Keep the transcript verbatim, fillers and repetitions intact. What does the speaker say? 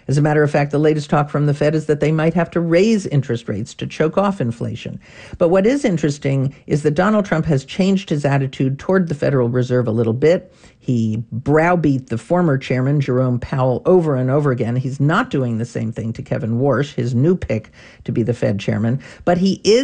As a matter of fact, the latest talk from the Fed is that they might have to raise interest rates to choke off inflation. But what is interesting is that Donald Trump has changed his attitude toward the Federal Reserve a little bit. He browbeat the former chairman, Jerome Powell, over and over again. He's not doing the same thing to Kevin Warsh, his new pick to be the Fed chairman, but he is